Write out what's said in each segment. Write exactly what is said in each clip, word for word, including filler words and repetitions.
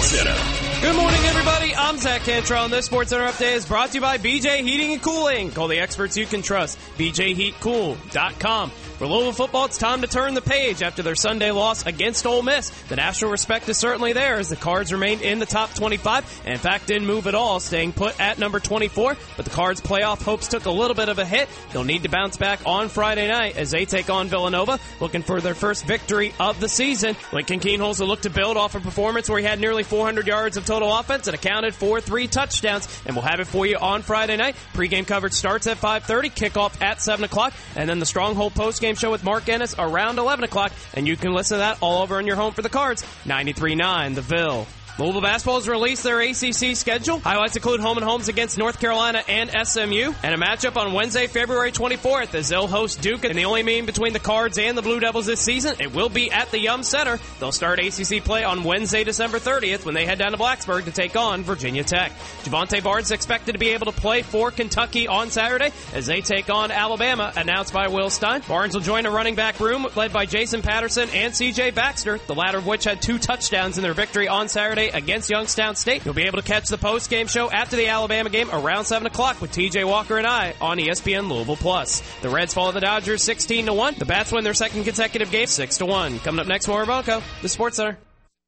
Center. Good morning, everybody. I'm Zach Cantrell, and this Sports Center update is brought to you by B J Heating and Cooling. Call the experts you can trust. B J heat cool dot com. For Louisville football, it's time to turn the page after their Sunday loss against Ole Miss. The national respect is certainly there as the Cards remained in the top twenty-five and, in fact, didn't move at all, staying put at number twenty-four. But the Cards' playoff hopes took a little bit of a hit. They'll need to bounce back on Friday night as they take on Villanova, looking for their first victory of the season. Lincoln Kienholz will look to build off a performance where he had nearly four hundred yards of total offense and accounted for three touchdowns. And we'll have it for you on Friday night. Pre-game coverage starts at five thirty, kickoff at seven o'clock, and then the Stronghold post-game show with Mark Ennis around eleven o'clock, and you can listen to that all over on your home for the Cards. ninety-three point nine The Ville. Louisville basketball has released their A C C schedule. Highlights include home and homes against North Carolina and S M U, and a matchup on Wednesday, February twenty-fourth, as they'll host Duke. And the only meeting between the Cards and the Blue Devils this season, it will be at the Yum Center. They'll start A C C play on Wednesday, December thirtieth, when they head down to Blacksburg to take on Virginia Tech. Javante Barnes is expected to be able to play for Kentucky on Saturday as they take on Alabama, announced by Will Stein. Barnes will join a running back room led by Jason Patterson and C J Baxter, the latter of which had two touchdowns in their victory on Saturday against Youngstown State. You'll be able to catch the post-game show after the Alabama game around seven o'clock with T J Walker and I on E S P N Louisville Plus. The Reds fall the Dodgers sixteen to one. The Bats win their second consecutive game six to one. Coming up next, more Bronco, the Sports Center.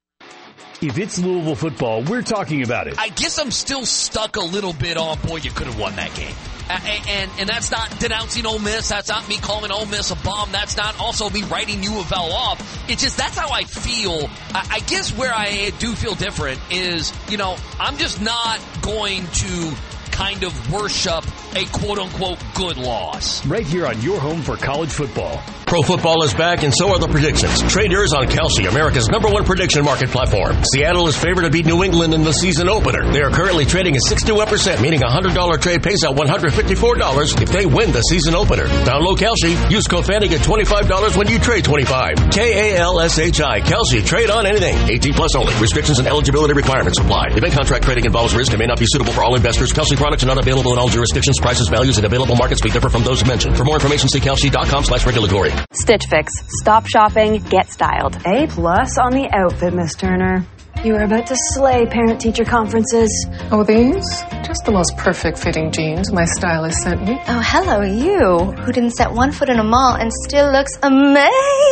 If it's Louisville football, we're talking about it. I guess I'm still stuck a little bit on, boy, you could have won that game. Uh, and and that's not denouncing Ole Miss. That's not me calling Ole Miss a bomb. That's not also me writing U of L off. It's just that's how I feel. I, I guess where I do feel different is, you know, I'm just not going to kind of worship a quote-unquote good loss. Right here on your home for college football. Pro football is back, and so are the predictions. Trade yours on Kalshi, America's number one prediction market platform. Seattle is favored to beat New England in the season opener. They are currently trading at six to one percent, meaning a one hundred dollars trade pays out one hundred fifty-four dollars if they win the season opener. Download Kalshi. Use code FANTY, get twenty-five dollars when you trade twenty-five dollars. K A L S H I. Kalshi. Trade on anything. eighteen plus only. Restrictions and eligibility requirements apply. Event contract trading involves risk and may not be suitable for all investors. Kalshi products are not available in all jurisdictions. Prices, values, and available markets may differ from those mentioned. For more information, see Kalshi dot com slash regulatory. Stitch Fix. Stop shopping, get styled. A plus on the outfit, Miss Turner. You are about to slay parent-teacher conferences. Oh, these? Just the most perfect fitting jeans my stylist sent me. Oh, hello, you, who didn't set one foot in a mall and still looks amazing.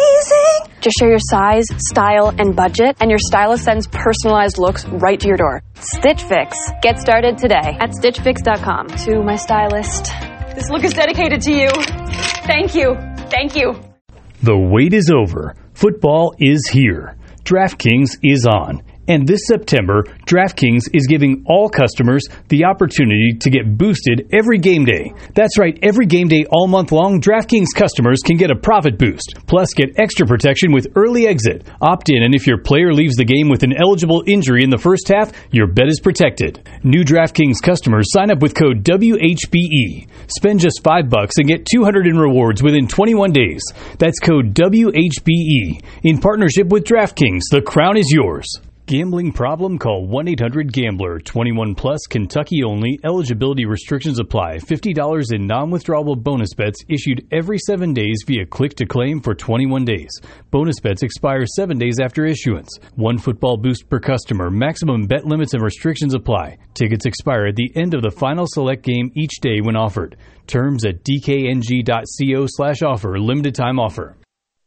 Just share your size, style, and budget, and your stylist sends personalized looks right to your door. Stitch Fix. Get started today at stitch fix dot com. To my stylist, this look is dedicated to you. Thank you. Thank you. The wait is over. Football is here. DraftKings is on. And this September, DraftKings is giving all customers the opportunity to get boosted every game day. That's right, every game day all month long, DraftKings customers can get a profit boost. Plus, get extra protection with early exit. Opt in, and if your player leaves the game with an eligible injury in the first half, your bet is protected. New DraftKings customers sign up with code W H B E. Spend just five bucks and get two hundred in rewards within twenty-one days. That's code W H B E. In partnership with DraftKings, the crown is yours. Gambling problem? Call one eight hundred gambler. twenty-one plus, Kentucky only. Eligibility restrictions apply. fifty dollars in non-withdrawable bonus bets issued every seven days via click-to-claim for twenty-one days. Bonus bets expire seven days after issuance. One football boost per customer. Maximum bet limits and restrictions apply. Tickets expire at the end of the final select game each day when offered. Terms at d k n g dot co slash offer. Limited time offer.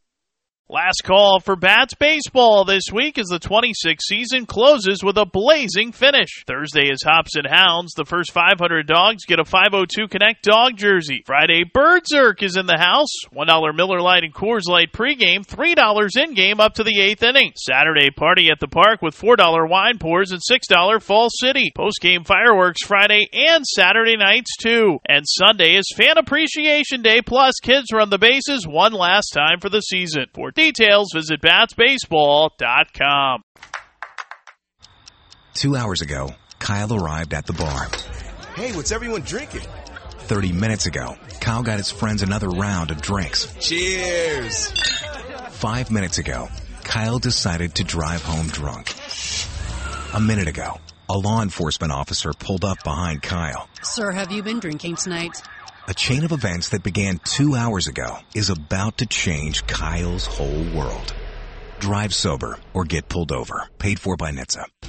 Last call for Bats baseball this week as the twenty-six season closes with a blazing finish. Thursday is Hops and Hounds. The first five hundred dogs get a five oh two Connect dog jersey. Friday, Birdzerk is in the house. one dollar Miller Lite and Coors Light pregame, three dollars in-game up to the eighth inning. Saturday, party at the park with four dollar wine pours and six dollars Fall City. Postgame fireworks Friday and Saturday nights too. And Sunday is Fan Appreciation Day, plus kids run the bases one last time for the season. For details, visit bats baseball dot com. Two hours ago, Kyle arrived at the bar. Hey, what's everyone drinking? Thirty minutes ago, Kyle got his friends another round of drinks. Cheers! Five minutes ago, Kyle decided to drive home drunk. A minute ago, a law enforcement officer pulled up behind Kyle. Sir, have you been drinking tonight? A chain of events that began two hours ago is about to change Kyle's whole world. Drive sober or get pulled over. Paid for by N H T S A.